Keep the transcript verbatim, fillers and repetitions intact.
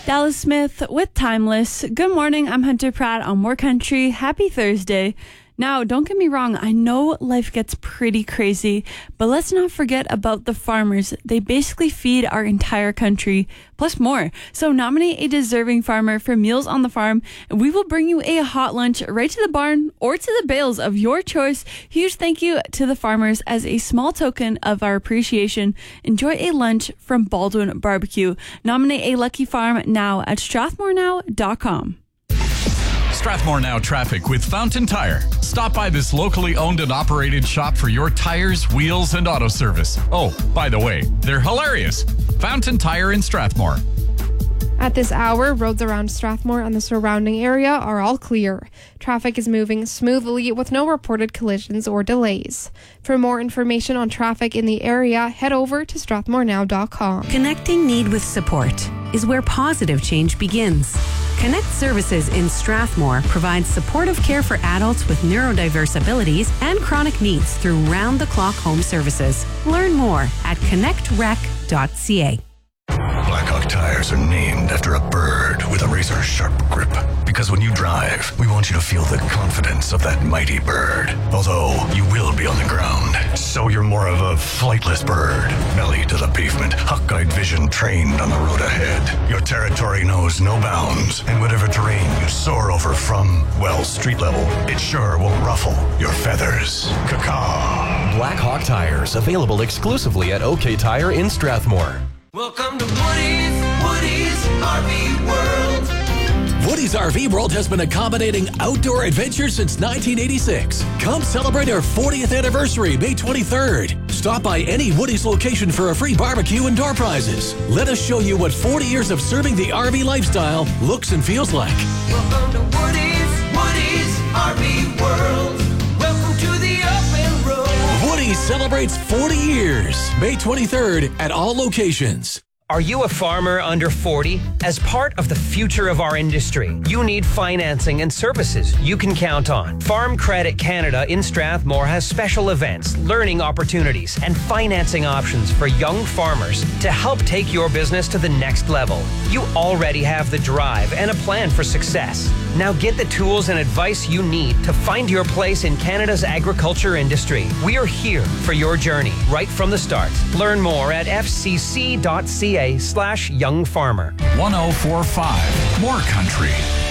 Dallas Smith with Timeless. Good morning, I'm Hunter Pratt on More Country. Happy Thursday. Now, don't get me wrong, I know life gets pretty crazy, but let's not forget about the farmers. They basically feed our entire country, plus more. So nominate a deserving farmer for Meals on the Farm, and we will bring you a hot lunch right to the barn or to the bales of your choice. Huge thank you to the farmers as a small token of our appreciation. Enjoy a lunch from Baldwin Barbecue. Nominate a lucky farm now at strathmore now dot com. Strathmore Now traffic with Fountain Tire. Stop by this locally owned and operated shop for your tires, wheels, and auto service. Oh, by the way, they're hilarious. Fountain Tire in Strathmore. At this hour, roads around Strathmore and the surrounding area are all clear. Traffic is moving smoothly with no reported collisions or delays. For more information on traffic in the area, head over to strathmore now dot com. Connecting need with support is where positive change begins. Connect Services in Strathmore provides supportive care for adults with neurodiverse abilities and chronic needs through round-the-clock home services. Learn more at connect rec dot c a. Blackhawk tires are named after a bird with a razor-sharp grip. Because when you drive, we want you to feel the confidence of that mighty bird. Although, you will be on the ground. So you're more of a flightless bird. Belly to the pavement, hawk-eyed vision trained on the road ahead. Your territory knows no bounds. And whatever terrain you soar over from, well, street level, it sure won't ruffle your feathers. Caw-caw. Blackhawk tires, available exclusively at OK Tire in Strathmore. Welcome to Woody's, Woody's R V World. Woody's R V World has been accommodating outdoor adventure since nineteen eighty-six. Come celebrate our fortieth anniversary, May twenty-third. Stop by any Woody's location for a free barbecue and door prizes. Let us show you what forty years of serving the R V lifestyle looks and feels like. Welcome to Woody's, Woody's R V World. Welcome to the open road. Woody's celebrates forty years, May twenty-third at all locations. Are you a farmer under forty? As part of the future of our industry, you need financing and services you can count on. Farm Credit Canada in Strathmore has special events, learning opportunities, and financing options for young farmers to help take your business to the next level. You already have the drive and a plan for success. Now get the tools and advice you need to find your place in Canada's agriculture industry. We are here for your journey right from the start. Learn more at f c c dot c a slash young farmer. one oh four point five More Country.